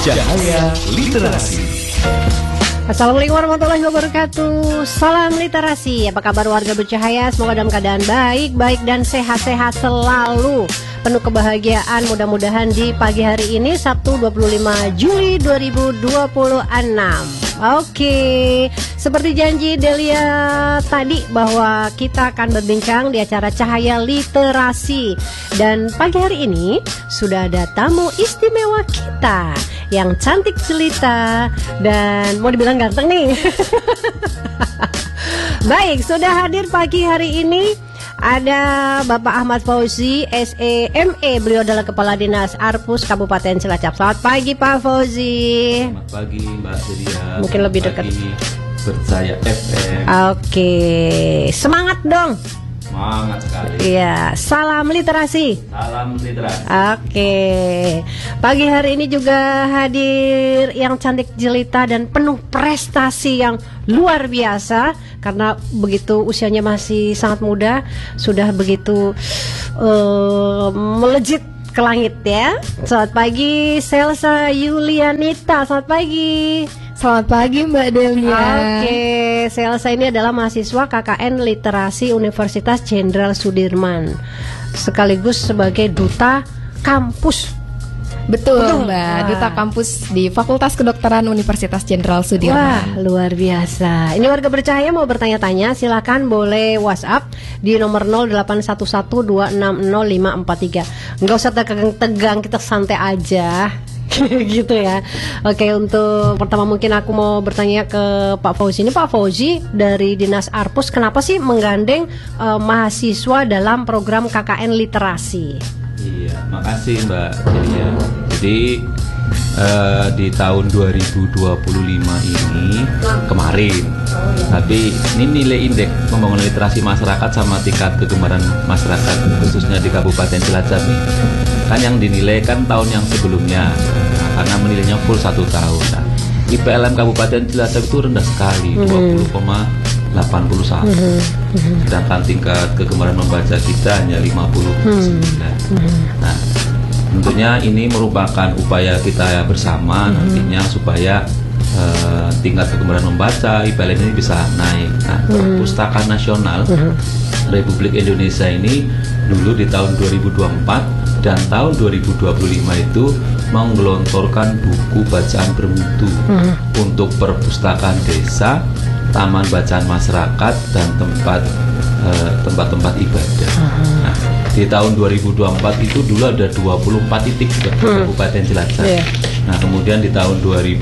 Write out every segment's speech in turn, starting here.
Cahaya Literasi. Assalamualaikum warahmatullahi wabarakatuh. Salam literasi. Apa kabar warga bercahaya? Semoga dalam keadaan baik dan sehat-sehat selalu. Penuh kebahagiaan mudah-mudahan di pagi hari ini Sabtu 25 Juli 2026. Oke, seperti janji Delia tadi bahwa kita akan berbincang di acara Cahaya Literasi. Dan pagi hari ini sudah ada tamu istimewa kita yang cantik jelita dan mau dibilang ganteng nih. Baik, sudah hadir pagi hari ini ada Bapak Ahmad Fauzi, SEME. Beliau adalah Kepala Dinas Arpus Kabupaten Cilacap. Selamat pagi Pak Fauzi. Selamat pagi Mbak Delia. Mungkin lebih dekat. Bercahaya FM. Oke, semangat dong. Semangat sekali. Iya, salam literasi. Salam literasi. Oke, pagi hari ini juga hadir yang cantik jelita dan penuh prestasi yang luar biasa. Karena begitu usianya masih sangat muda, sudah begitu melejit ke langit ya. Selamat pagi Selsa Yulianita. Selamat pagi. Selamat pagi Mbak Delia. Oke, Selsa ini adalah mahasiswa KKN Literasi Universitas Jenderal Sudirman, sekaligus sebagai duta kampus. Betul Mbak, duta kampus di Fakultas Kedokteran Universitas Jenderal Sudirman. Wah, luar biasa. Ini warga bercahaya mau bertanya-tanya, silakan boleh WhatsApp di nomor 0811260543. Enggak usah tegang-tegang, kita santai aja. Gitu ya. Oke, untuk pertama mungkin aku mau bertanya ke Pak Fauzi. Ini Pak Fauzi dari Dinas Arpus, kenapa sih menggandeng mahasiswa dalam program KKN Literasi? Iya, makasih Mbak Delia. Jadi di tahun 2025 ini kemarin, tapi ini nilai indeks pembangunan literasi masyarakat sama tingkat kegemaran masyarakat khususnya di Kabupaten Cilacap nih, kan yang dinilai kan tahun yang sebelumnya, karena menilainya full 1 tahun. Nah, IPLM Kabupaten Cilacap itu rendah sekali, 20,81. Sedangkan tingkat kegemaran membaca kita hanya 59. Nah, tentunya ini merupakan upaya kita bersama nantinya supaya tingkat kegemaran membaca IPLM ini bisa naik. Nah, Perpustakaan Nasional Republik Indonesia ini dulu di tahun 2024 dan tahun 2025 itu menggelontorkan buku bacaan bermutu untuk perpustakaan desa, taman bacaan masyarakat, dan tempat-tempat ibadah. Nah, di tahun 2024 itu dulu ada 24 titik di Kabupaten Cilacap. Nah, kemudian di tahun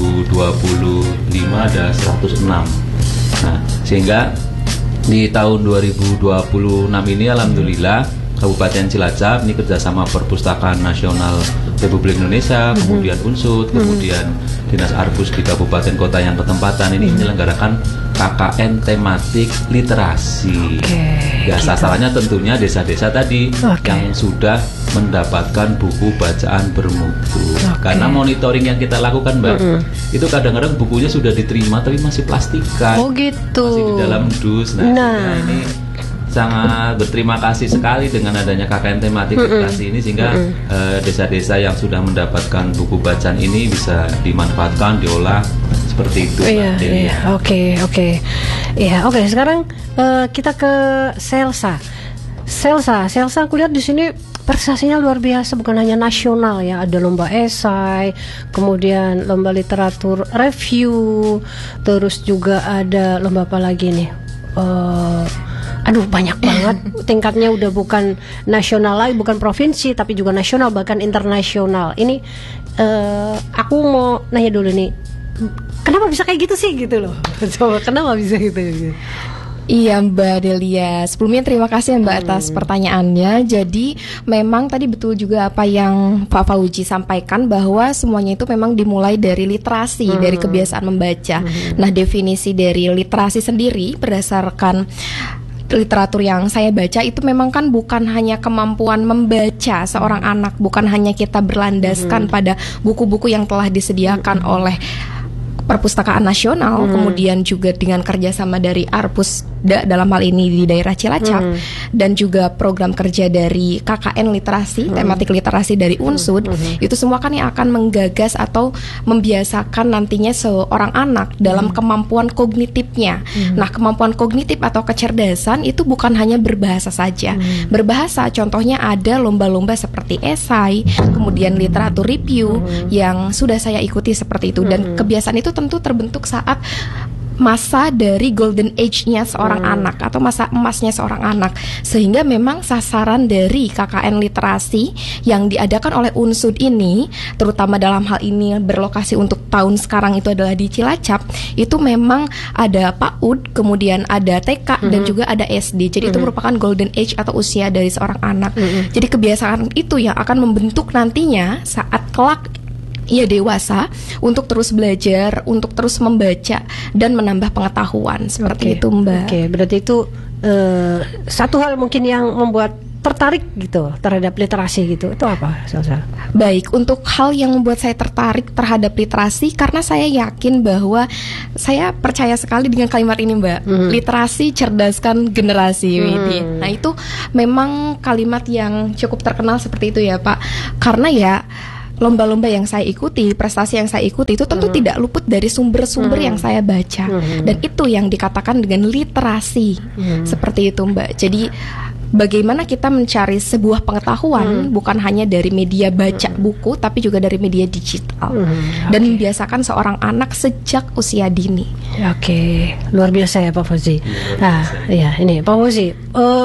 2025 ada 106. Nah, sehingga di tahun 2026 ini alhamdulillah Kabupaten Cilacap ini kerjasama Perpustakaan Nasional Republik Indonesia, kemudian Unsud, kemudian Dinas Arpus di kabupaten kota yang ketempatan ini menyelenggarakan KKN tematik literasi. Ya, sasarannya tentunya desa-desa tadi yang sudah mendapatkan buku bacaan bermutu. Karena monitoring yang kita lakukan, Mbak, itu kadang-kadang bukunya sudah diterima tapi masih plastikan. Oh gitu. Masih di dalam dus. Nah, ini sangat berterima kasih sekali dengan adanya KKN tematik literasi ini, sehingga desa-desa yang sudah mendapatkan buku bacaan ini bisa dimanfaatkan, diolah seperti itu. Oke. Sekarang kita ke Selsa. Selsa, aku lihat di sini prestasinya luar biasa, bukan hanya nasional ya, ada lomba esai, kemudian lomba literatur review, terus juga ada lomba apa lagi nih? Banyak banget. Tingkatnya udah bukan nasional lagi, bukan provinsi, tapi juga nasional, bahkan internasional. Ini aku mau nanya dulu nih, kenapa bisa kayak gitu sih gitu loh? Coba, kenapa bisa gitu? Iya Mbak Delia, sebelumnya terima kasih Mbak atas pertanyaannya. Jadi memang tadi betul juga apa yang Pak Fauzi sampaikan, bahwa semuanya itu memang dimulai dari literasi, dari kebiasaan membaca. Nah, definisi dari literasi sendiri berdasarkan literatur yang saya baca itu memang kan bukan hanya kemampuan membaca seorang anak, bukan hanya kita berlandaskan pada buku-buku yang telah disediakan oleh Perpustakaan Nasional, kemudian juga dengan kerjasama dari Arpusda dalam hal ini di daerah Cilacap, dan juga program kerja dari KKN Literasi, tematik literasi dari Unsud, itu semua kan yang akan menggagas atau membiasakan nantinya seorang anak dalam kemampuan kognitifnya. Nah, kemampuan kognitif atau kecerdasan itu bukan hanya berbahasa saja. Berbahasa contohnya ada lomba-lomba seperti esai, kemudian literatur review yang sudah saya ikuti seperti itu, dan kebiasaan itu tentu terbentuk saat masa dari golden age-nya seorang anak atau masa emasnya seorang anak, sehingga memang sasaran dari KKN Literasi yang diadakan oleh Unsud ini, terutama dalam hal ini berlokasi untuk tahun sekarang itu adalah di Cilacap, itu memang ada PAUD, kemudian ada TK dan juga ada SD. Jadi itu merupakan golden age atau usia dari seorang anak. Jadi kebiasaan itu yang akan membentuk nantinya saat kelak ia dewasa untuk terus belajar, untuk terus membaca dan menambah pengetahuan seperti itu, Mbak. Oke, berarti itu satu hal mungkin yang membuat tertarik gitu terhadap literasi gitu. Itu apa, Salsa? Baik, untuk hal yang membuat saya tertarik terhadap literasi karena saya yakin bahwa saya percaya sekali dengan kalimat ini, Mbak. Literasi cerdaskan generasi. Nah, itu memang kalimat yang cukup terkenal seperti itu ya, Pak. Karena ya lomba-lomba yang saya ikuti, prestasi yang saya ikuti itu tentu tidak luput dari sumber-sumber yang saya baca, dan itu yang dikatakan dengan literasi seperti itu, Mbak. Jadi bagaimana kita mencari sebuah pengetahuan bukan hanya dari media baca buku, tapi juga dari media digital, dan membiasakan seorang anak sejak usia dini. Oke, luar biasa ya Pak Fauzi. Nah, ya ini Pak Fauzi.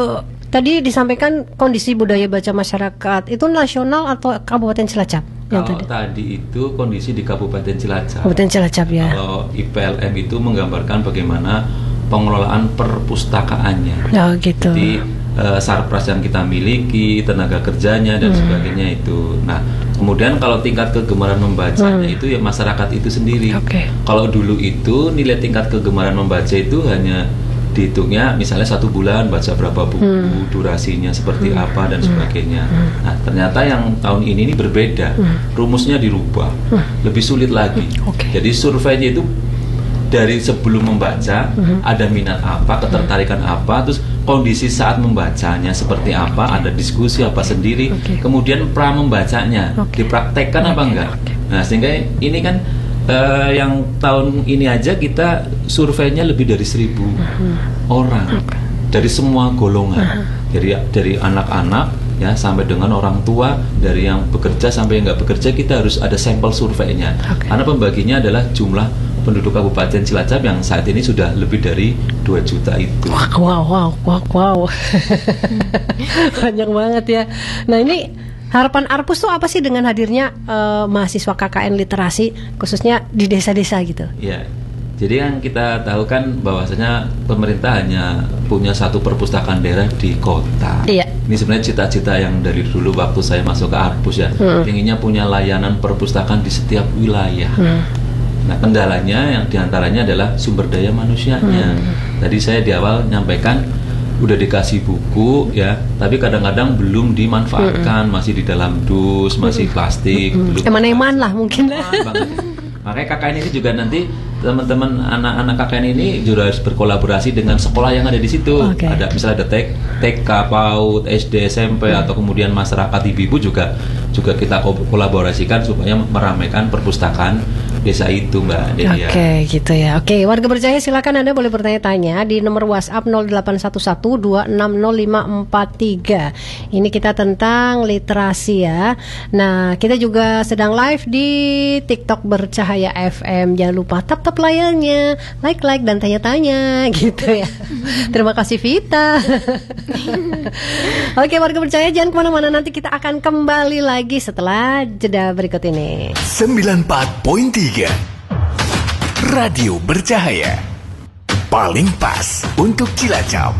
Tadi disampaikan kondisi budaya baca masyarakat itu nasional atau Kabupaten Cilacap? Kalau tadi itu kondisi di Kabupaten Cilacap. Kabupaten Cilacap ya. Kalau IPLM itu menggambarkan bagaimana pengelolaan perpustakaannya. Oh gitu. Jadi sarpras yang kita miliki, tenaga kerjanya dan sebagainya itu. Nah, kemudian kalau tingkat kegemaran membacanya itu ya masyarakat itu sendiri. Kalau dulu itu nilai tingkat kegemaran membaca itu hanya dihitungnya misalnya 1 bulan baca berapa buku, durasinya seperti apa dan sebagainya. Nah, ternyata yang tahun ini berbeda. Rumusnya dirubah, lebih sulit lagi. Jadi surveinya itu dari sebelum membaca ada minat apa, ketertarikan apa, terus kondisi saat membacanya seperti apa, ada diskusi apa sendiri, kemudian pra membacanya dipraktekkan apa enggak. Nah, sehingga ini kan yang tahun ini aja kita surveinya lebih dari 1.000 orang dari semua golongan, dari anak-anak ya sampai dengan orang tua, dari yang bekerja sampai yang nggak bekerja, kita harus ada sampel surveinya. Karena pembaginya adalah jumlah penduduk Kabupaten Cilacap yang saat ini sudah lebih dari 2 juta itu. Wow. Banyak banget ya. Nah, ini harapan Arpus tuh apa sih dengan hadirnya mahasiswa KKN Literasi khususnya di desa-desa gitu? Ya, jadi yang kita tahu kan bahwasanya pemerintah hanya punya satu perpustakaan daerah di kota. Iya. Ini sebenarnya cita-cita yang dari dulu waktu saya masuk ke Arpus ya, inginnya punya layanan perpustakaan di setiap wilayah. Nah, kendalanya yang diantaranya adalah sumber daya manusianya. Tadi saya di awal nyampaikan udah dikasih buku ya, tapi kadang-kadang belum dimanfaatkan, masih di dalam dus, masih plastik, belum eman-eman lah mungkin lah. Makanya KKN ini juga nanti teman-teman anak-anak KKN ini juga harus berkolaborasi dengan sekolah yang ada di situ. Ada misalnya ada TK, PAUD, SD, SMP atau kemudian masyarakat ibu-ibu juga kita kolaborasikan supaya meramaikan perpustakaan desa itu, Mbak Delia. Oke, gitu ya. Oke, warga berjaya silakan Anda boleh bertanya-tanya di nomor WhatsApp 0811260543. Ini kita tentang literasi ya. Nah, kita juga sedang live di TikTok Bercahaya FM. Jangan lupa tap layarnya, like dan tanya-tanya gitu ya. Terima kasih Vita. Oke, warga berjaya jangan kemana-mana, nanti kita akan kembali lagi setelah jeda berikut ini. 94.3 Radio Bercahaya, paling pas untuk Cilacap.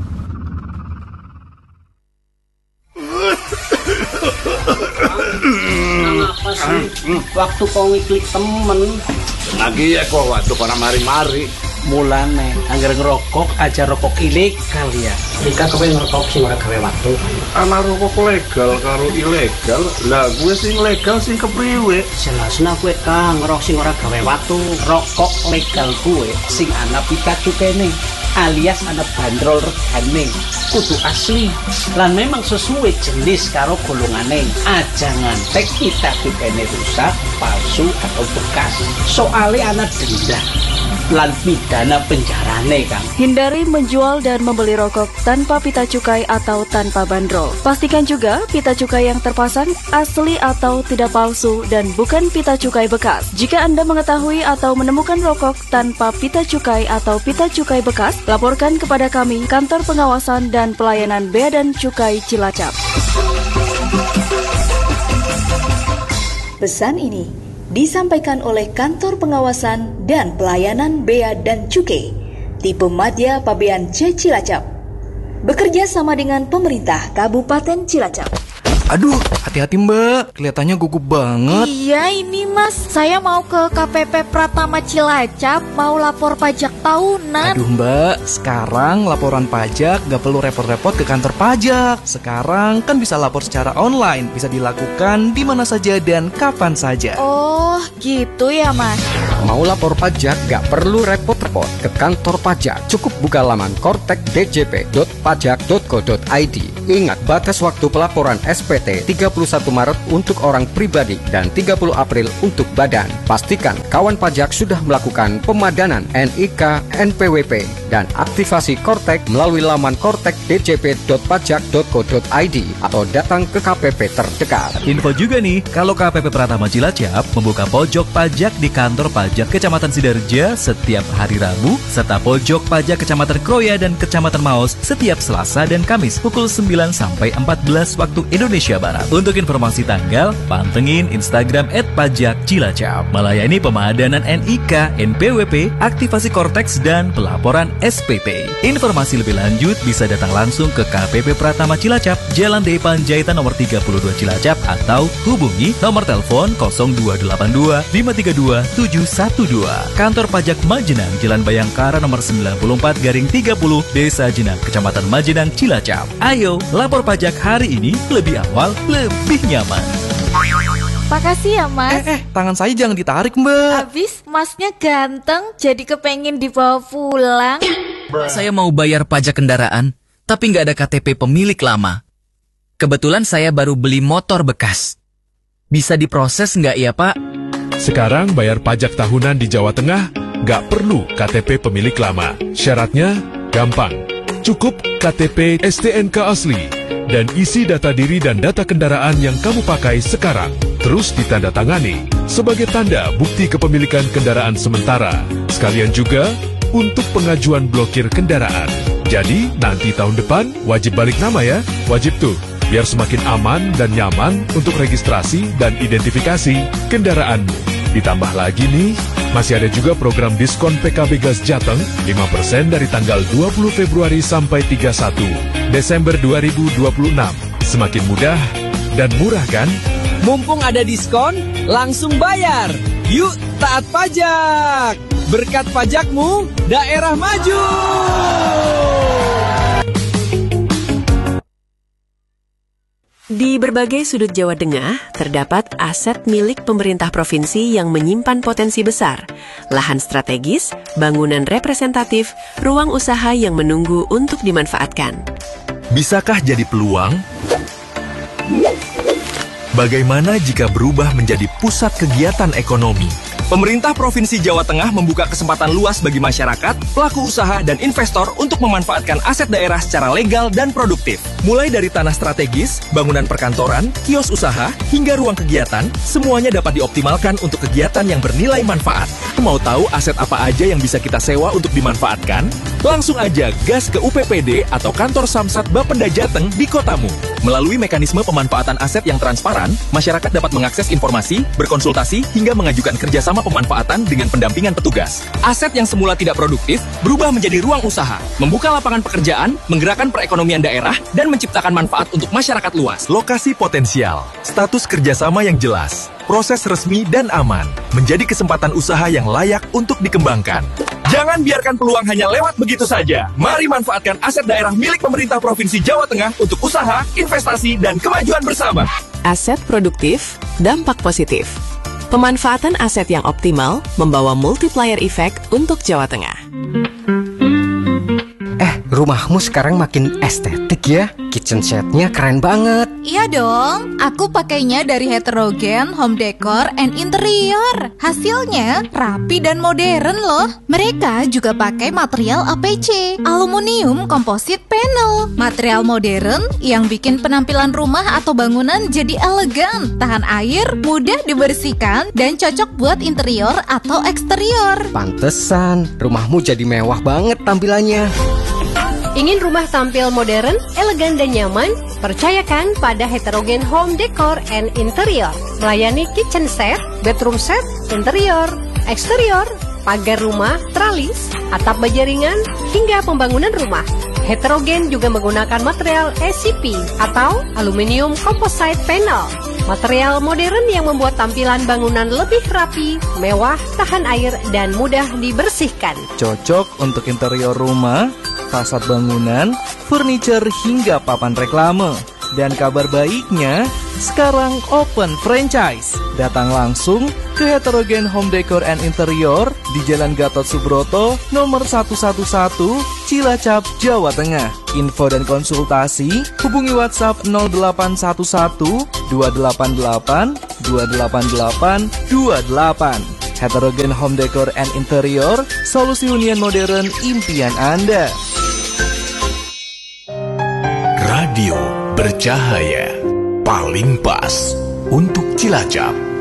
Kenapa sih waktu kau ngiklik temen lagi ya kok waktu kau mari-mari Mulane anggar ngerokok aja rokok ilegal ya. Jika kowe ngerokok sing ora gawe watu. Ana rokok legal karo ilegal. Lah gue sing legal sing kepriwe? Jelasna kowe Kang ngerokok sing ora gawe watu. Rokok legal gue sing ana pita cukene alias ana bandrol regane. Kudu asli lan memang sesuai jenis karo golongane. Aja ngantek pita cukene rusak, palsu atau bekas. Soalnya ana denda lan pidana penjarane Kang. Hindari menjual dan membeli rokok tanpa pita cukai atau tanpa bandrol. Pastikan juga pita cukai yang terpasang asli atau tidak palsu dan bukan pita cukai bekas. Jika Anda mengetahui atau menemukan rokok tanpa pita cukai atau pita cukai bekas, laporkan kepada kami, Kantor Pengawasan dan Pelayanan Bea dan Cukai Cilacap. Pesan ini disampaikan oleh Kantor Pengawasan dan Pelayanan Bea dan Cukai, Tipe Madya Pabean C Cilacap, bekerja sama dengan pemerintah Kabupaten Cilacap. Aduh, hati-hati Mbak, kelihatannya gugup banget. Iya ini Mas, saya mau ke KPP Pratama Cilacap, mau lapor pajak tahunan. Aduh Mbak, sekarang laporan pajak gak perlu repot-repot ke kantor pajak. Sekarang kan bisa lapor secara online, bisa dilakukan di mana saja dan kapan saja. Oh, gitu ya Mas. Mau lapor pajak gak perlu repot-repot ke kantor pajak. Cukup buka laman kortekdjp.pajak.go.id. Ingat, batas waktu pelaporan SPT 31 Maret untuk orang pribadi dan 30 April untuk badan. Pastikan kawan pajak sudah melakukan pemadanan NIK, NPWP, dan aktivasi Kortek melalui laman kortekdjp.pajak.go.id atau datang ke KPP terdekat. Info juga nih, kalau KPP Pratama Cilacap membuka pojok pajak di kantor pajak Kecamatan Sidarja setiap hari Rabu, serta pojok pajak Kecamatan Kroya dan Kecamatan Maos setiap Selasa dan Kamis pukul 9 sampai 14 waktu Indonesia Barat. Untuk informasi tanggal, pantengin Instagram @pajakcilacap. Melayani pemadanan NIK, NPWP, aktivasi Kortex, dan pelaporan SPT. Informasi lebih lanjut bisa datang langsung ke KPP Pratama Cilacap, Jalan D Panjaitan nomor 32 Cilacap, atau hubungi nomor telepon 0282 532 712. Kantor Pajak Majenang, Jalan Bayangkara nomor 94/30, Desa Jenang, Kecamatan Majenang, Cilacap. Ayo, lapor pajak hari ini lebih awal, lebih nyaman. Makasih ya Mas. Tangan saya jangan ditarik Mbak. Habis Masnya ganteng, jadi kepengen dibawa pulang. Saya mau bayar pajak kendaraan, tapi nggak ada KTP pemilik lama. Kebetulan saya baru beli motor bekas. Bisa diproses nggak ya Pak? Sekarang bayar pajak tahunan di Jawa Tengah nggak perlu KTP pemilik lama. Syaratnya gampang. Cukup KTP STNK asli dan isi data diri dan data kendaraan yang kamu pakai sekarang. Terus ditandatangani sebagai tanda bukti kepemilikan kendaraan sementara. Sekalian juga untuk pengajuan blokir kendaraan. Jadi nanti tahun depan wajib balik nama ya. Wajib tuh, biar semakin aman dan nyaman untuk registrasi dan identifikasi kendaraanmu. Ditambah lagi nih, masih ada juga program diskon PKB Gas Jateng 5% dari tanggal 20 Februari sampai 31 Desember 2026. Semakin mudah dan murah kan? Mumpung ada diskon, langsung bayar. Yuk taat pajak. Berkat pajakmu, daerah maju. Di berbagai sudut Jawa Tengah, terdapat aset milik pemerintah provinsi yang menyimpan potensi besar, lahan strategis, bangunan representatif, ruang usaha yang menunggu untuk dimanfaatkan. Bisakah jadi peluang? Bagaimana jika berubah menjadi pusat kegiatan ekonomi? Pemerintah Provinsi Jawa Tengah membuka kesempatan luas bagi masyarakat, pelaku usaha, dan investor untuk memanfaatkan aset daerah secara legal dan produktif. Mulai dari tanah strategis, bangunan perkantoran, kios usaha, hingga ruang kegiatan, semuanya dapat dioptimalkan untuk kegiatan yang bernilai manfaat. Mau tahu aset apa aja yang bisa kita sewa untuk dimanfaatkan? Langsung aja gas ke UPPD atau kantor Samsat Bapenda Jateng di kotamu. Melalui mekanisme pemanfaatan aset yang transparan, masyarakat dapat mengakses informasi, berkonsultasi, hingga mengajukan kerjasama pemanfaatan dengan pendampingan petugas. Aset yang semula tidak produktif berubah menjadi ruang usaha, membuka lapangan pekerjaan, menggerakkan perekonomian daerah, dan menciptakan manfaat untuk masyarakat luas. Lokasi potensial, status kerjasama yang jelas, proses resmi dan aman, menjadi kesempatan usaha yang layak untuk dikembangkan. Jangan biarkan peluang hanya lewat begitu saja. Mari manfaatkan aset daerah milik pemerintah Provinsi Jawa Tengah untuk usaha, investasi, dan kemajuan bersama. Aset produktif, dampak positif. Pemanfaatan aset yang optimal membawa multiplier effect untuk Jawa Tengah. Rumahmu sekarang makin estetik ya. Kitchen setnya keren banget. Iya dong, aku pakainya dari Heterogen Home Decor and Interior. Hasilnya rapi dan modern loh. Mereka juga pakai material APC, aluminium composite panel. Material modern yang bikin penampilan rumah atau bangunan jadi elegan, tahan air, mudah dibersihkan, dan cocok buat interior atau eksterior. Pantesan, rumahmu jadi mewah banget tampilannya. Ingin rumah tampil modern, elegan, dan nyaman? Percayakan pada Heterogen Home Decor and Interior. Melayani kitchen set, bedroom set, interior, eksterior, pagar rumah, tralis, atap baja ringan, hingga pembangunan rumah. Heterogen juga menggunakan material SCP atau aluminium composite panel. Material modern yang membuat tampilan bangunan lebih rapi, mewah, tahan air, dan mudah dibersihkan. Cocok untuk interior rumah, fasad bangunan, furniture, hingga papan reklame. Dan kabar baiknya, sekarang open franchise. Datang langsung ke Heterogen Home Decor and Interior di Jalan Gatot Subroto, nomor 111, Cilacap, Jawa Tengah. Info dan konsultasi hubungi WhatsApp 0811 288 288 28. Heterogen Home Decor and Interior, solusi hunian modern impian Anda. Radio bercahaya paling pas untuk Cilacap.